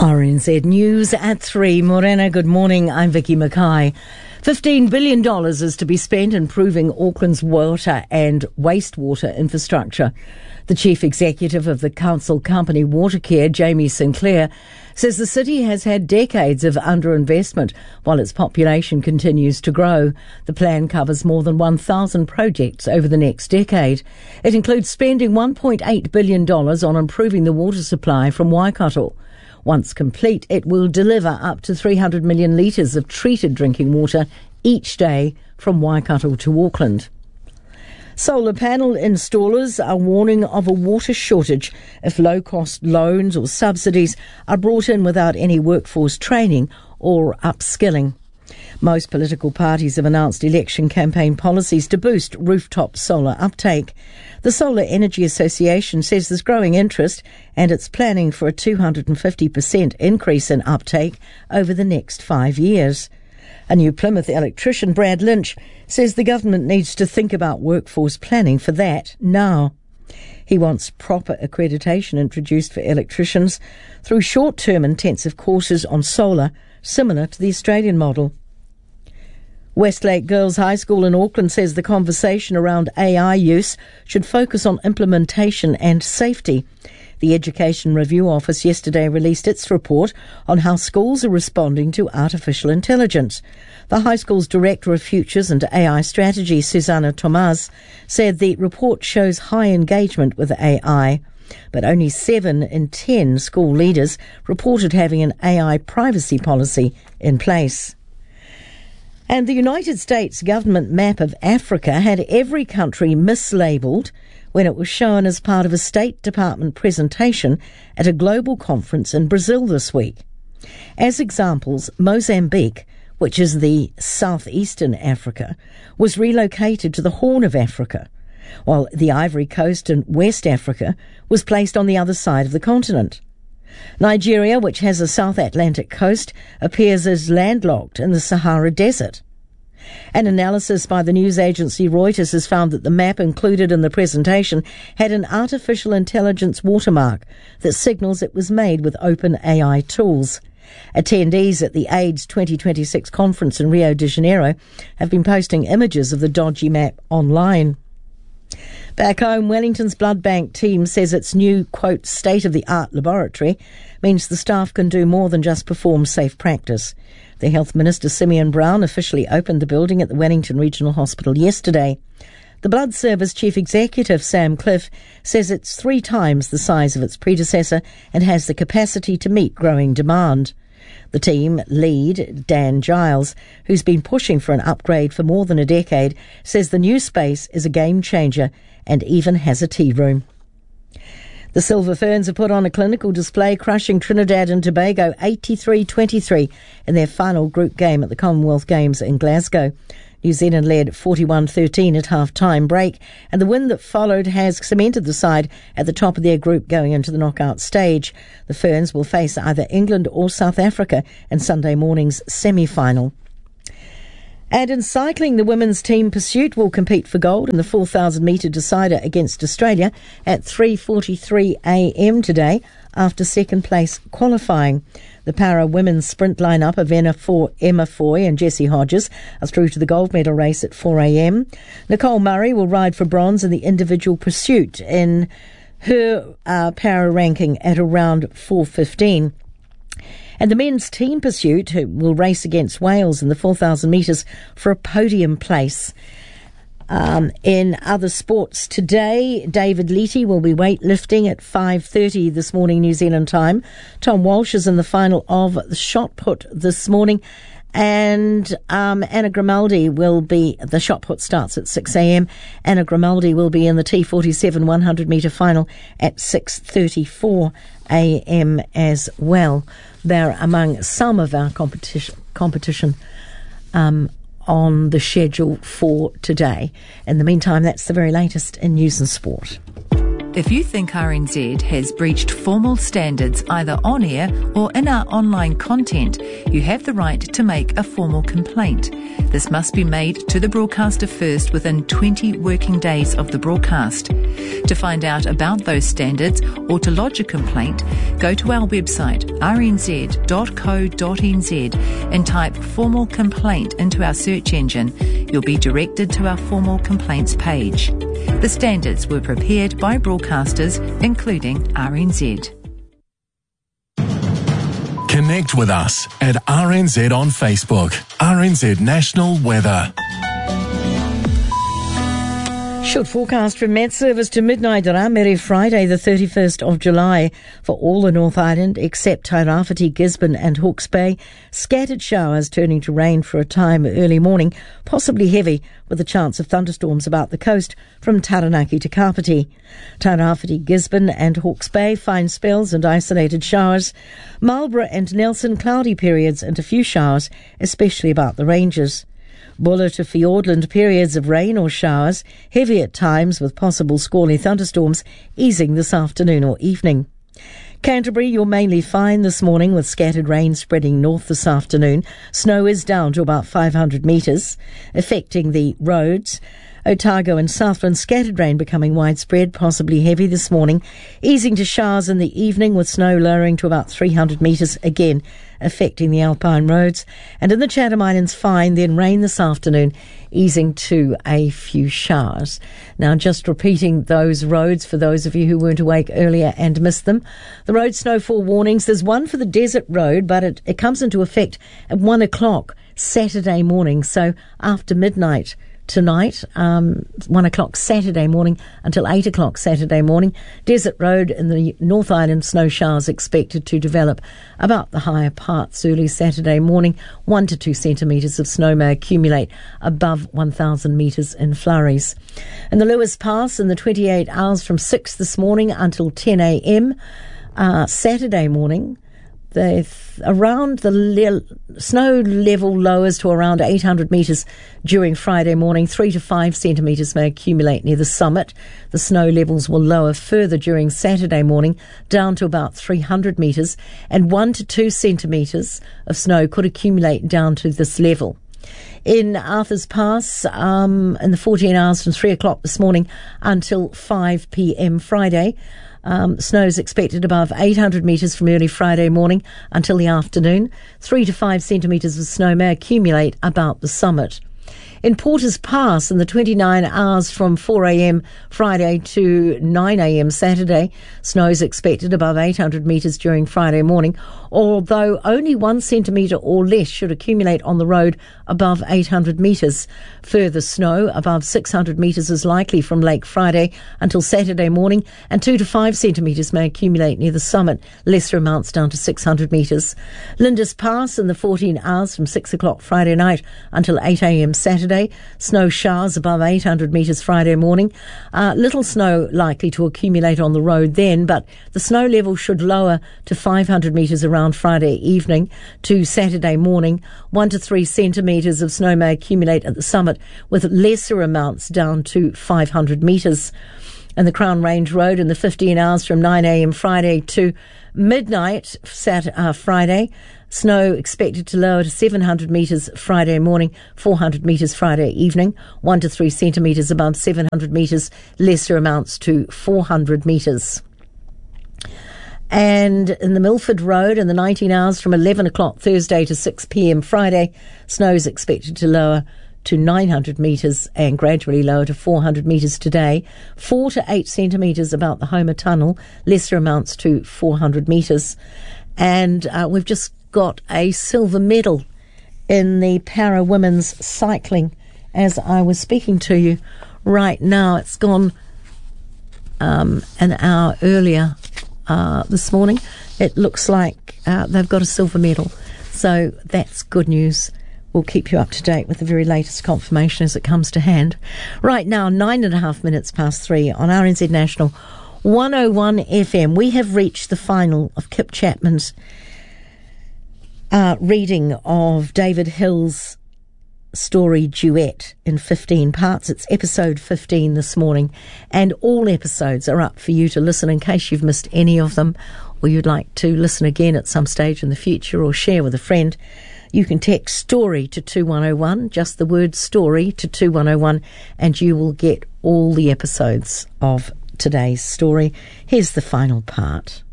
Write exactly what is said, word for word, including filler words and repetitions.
R N Z News at three. Morena, good morning. I'm Vicky Mackay. fifteen billion dollars is to be spent improving Auckland's water and wastewater infrastructure. The chief executive of the council company Watercare, Jamie Sinclair, says the city has had decades of underinvestment while its population continues to grow. The plan covers more than one thousand projects over the next decade. It includes spending one point eight billion dollars on improving the water supply from Waikato. Once complete, it will deliver up to three hundred million litres of treated drinking water each day from Waikato to Auckland. Solar panel installers are warning of a water shortage if low-cost loans or subsidies are brought in without any workforce training or upskilling. Most political parties have announced election campaign policies to boost rooftop solar uptake. The Solar Energy Association says there's growing interest and it's planning for a two hundred fifty percent increase in uptake over the next five years. A New Plymouth electrician, Brad Lynch, says the government needs to think about workforce planning for that now. He wants proper accreditation introduced for electricians through short-term intensive courses on solar, similar to the Australian model. Westlake Girls High School in Auckland says the conversation around A I use should focus on implementation and safety. The Education Review Office yesterday released its report on how schools are responding to artificial intelligence. The high school's Director of Futures and A I Strategy, Susanna Tomas, said the report shows high engagement with A I, but only seven in ten school leaders reported having an A I privacy policy in place. And the United States government map of Africa had every country mislabelled when it was shown as part of a State Department presentation at a global conference in Brazil this week. As examples, Mozambique, which is the southeastern Africa, was relocated to the Horn of Africa, while the Ivory Coast in West Africa was placed on the other side of the continent. Nigeria, which has a South Atlantic coast, appears as landlocked in the Sahara Desert. An analysis by the news agency Reuters has found that the map included in the presentation had an artificial intelligence watermark that signals it was made with open A I tools. Attendees at the AIDS twenty twenty-six conference in Rio de Janeiro have been posting images of the dodgy map online. Back home, Wellington's blood bank team says its new, quote, state-of-the-art laboratory means the staff can do more than just perform safe practice. The Health Minister, Simeon Brown, officially opened the building at the Wellington Regional Hospital yesterday. The Blood Service Chief Executive, Sam Cliff, says it's three times the size of its predecessor and has the capacity to meet growing demand. The team lead, Dan Giles, who's been pushing for an upgrade for more than a decade, says the new space is a game changer and even has a tea room. The Silver Ferns have put on a clinical display, crushing Trinidad and Tobago eighty-three twenty-three in their final group game at the Commonwealth Games in Glasgow. New Zealand led forty-one thirteen at half-time break, and the win that followed has cemented the side at the top of their group going into the knockout stage. The Ferns will face either England or South Africa in Sunday morning's semi-final. And in cycling, the women's team Pursuit will compete for gold in the four thousand metre decider against Australia at three forty-three a m today after second place qualifying. The para women's sprint lineup of Emma Foy and Jessie Hodges are through to the gold medal race at four a m. Nicole Murray will ride for bronze in the individual pursuit in her uh, para ranking at around four fifteen. And the men's team Pursuit will race against Wales in the four thousand metres for a podium place. Um, in other sports today, David Leety will be weightlifting at five thirty this morning New Zealand time. Tom Walsh is in the final of the shot put this morning. And um, Anna Grimaldi will be, the shot put starts at six a m. Anna Grimaldi will be in the T forty-seven one hundred metre final at six thirty-four a m as well. They're among some of our competition competition um, on the schedule for today. In the meantime, that's the very latest in news and sport. If you think R N Z has breached formal standards either on air or in our online content, you have the right to make a formal complaint. This must be made to the broadcaster first within twenty working days of the broadcast. To find out about those standards or to lodge a complaint, go to our website r n z dot co dot n z and type formal complaint into our search engine. You'll be directed to our formal complaints page. The standards were prepared by broadcasters, including R N Z. Connect with us at R N Z on Facebook. R N Z National Weather. Short forecast from Met Service to midnight Ramere Friday the thirty-first of July for all the North Island except Tairāwhiti, Gisborne and Hawke's Bay. Scattered showers turning to rain for a time early morning, possibly heavy with a chance of thunderstorms about the coast from Taranaki to Kapiti. Tairāwhiti, Gisborne and Hawke's Bay fine spells and isolated showers. Marlborough and Nelson cloudy periods and a few showers, especially about the ranges. Buller to Fiordland periods of rain or showers, heavy at times with possible squally thunderstorms, easing this afternoon or evening. Canterbury, you're mainly fine this morning with scattered rain spreading north this afternoon. Snow is down to about five hundred metres, affecting the roads. Otago and Southland, scattered rain becoming widespread, possibly heavy this morning, easing to showers in the evening with snow lowering to about three hundred metres, again affecting the alpine roads. And in the Chatham Islands, fine, then rain this afternoon, easing to a few showers. Now, just repeating those roads for those of you who weren't awake earlier and missed them. The road snowfall warnings, there's one for the Desert Road, but it, it comes into effect at one o'clock Saturday morning, so after midnight tonight, um, one o'clock Saturday morning until eight o'clock Saturday morning. Desert Road in the North Island, snow showers expected to develop about the higher parts early Saturday morning. One to two centimetres of snow may accumulate above one thousand metres in flurries. And the Lewis Pass in the twenty-eight hours from six this morning until ten a.m. Uh, Saturday morning, The, around the le- snow level lowers to around eight hundred metres during Friday morning. Three to five centimetres may accumulate near the summit. The snow levels will lower further during Saturday morning, down to about three hundred metres, and one to two centimetres of snow could accumulate down to this level. In Arthur's Pass, um, in the fourteen hours from three o'clock this morning until five p.m. Friday, Um, snow is expected above eight hundred metres from early Friday morning until the afternoon. Three to five centimetres of snow may accumulate about the summit. In Porter's Pass, in the twenty-nine hours from four a.m. Friday to nine a.m. Saturday, snow is expected above eight hundred metres during Friday morning, although only one centimetre or less should accumulate on the road above eight hundred metres. Further snow above six hundred metres is likely from Lake Friday until Saturday morning, and two to five centimetres may accumulate near the summit, lesser amounts down to six hundred metres. Linda's Pass, in the fourteen hours from six o'clock Friday night until eight a.m. Saturday, snow showers above eight hundred metres Friday morning. Uh, little snow likely to accumulate on the road then, but the snow level should lower to five hundred metres around Friday evening to Saturday morning. One to three centimetres of snow may accumulate at the summit, with lesser amounts down to five hundred metres. And the Crown Range Road, in the fifteen hours from nine a.m. Friday to midnight Saturday, uh, Friday, snow expected to lower to seven hundred metres Friday morning, four hundred metres Friday evening, one to three centimetres above seven hundred metres, lesser amounts to four hundred metres. And in the Milford Road, in the nineteen hours from eleven o'clock Thursday to six p.m. Friday, snow is expected to lower to nine hundred metres and gradually lower to four hundred metres today. Four to eight centimetres about the Homer Tunnel, lesser amounts to four hundred metres. And uh, we've just got a silver medal in the para women's cycling as I was speaking to you right now. It's gone um, an hour earlier uh, this morning. It looks like uh, they've got a silver medal, so that's good news. We'll keep you up to date with the very latest confirmation as it comes to hand. Right now, nine and a half minutes past three on R N Z National one oh one F M. We have reached the final of Kip Chapman's uh, reading of David Hill's story duet in fifteen parts. It's episode fifteen this morning, and all episodes are up for you to listen in case you've missed any of them, or you'd like to listen again at some stage in the future or share with a friend. You can text STORY to two one oh one, just the word STORY to two one oh one, and you will get all the episodes of today's story. Here's the final part.